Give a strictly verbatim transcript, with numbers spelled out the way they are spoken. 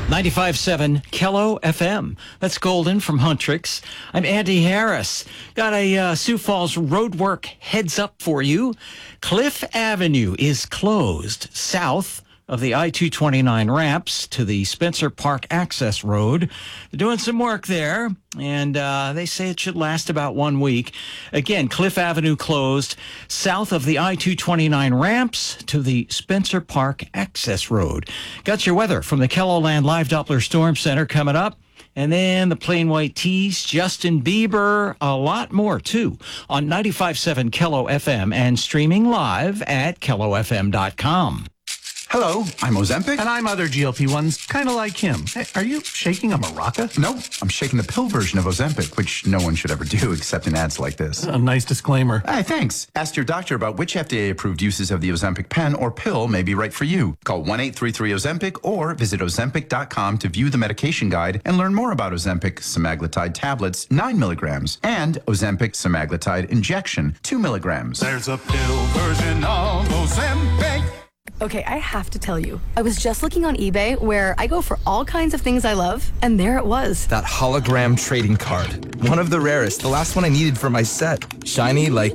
ninety-five point seven Kello F M. That's Golden from Huntrix. I'm Andy Harris. Got a uh, Sioux Falls roadwork heads up for you. Cliff Avenue is closed south of the I two twenty-nine ramps to the Spencer Park access road. They're doing some work there, and uh, they say it should last about one week. Again, Cliff Avenue closed south of the I two twenty-nine ramps to the Spencer Park access road. Got your weather from the KELOLAND Live Doppler Storm Center coming up. And then the Plain White Tees, Justin Bieber, a lot more, too, on ninety-five point seven Kello F M and streaming live at kello f m dot com. Hello, I'm Ozempic. And I'm other G L P ones, kind of like him. Hey, are you shaking a maraca? No, I'm shaking the pill version of Ozempic, which no one should ever do except in ads like this. A nice disclaimer. Hey, thanks. Ask your doctor about which F D A-approved uses of the Ozempic pen or pill may be right for you. Call one eight three three Ozempic or visit ozempic dot com to view the medication guide and learn more about Ozempic semaglutide tablets, nine milligrams, and Ozempic semaglutide injection, two milligrams. There's a pill version of Ozempic. Okay, I have to tell you, I was just looking on eBay where I go for all kinds of things I love, and there it was. That hologram trading card. One of the rarest, the last one I needed for my set. Shiny like